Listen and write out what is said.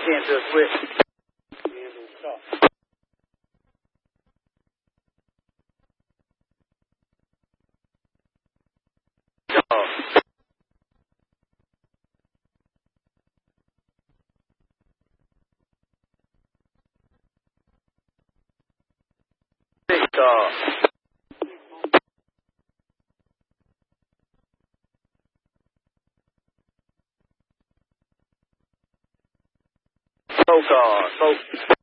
Can't do it quick. Big dog. Go guard. Go.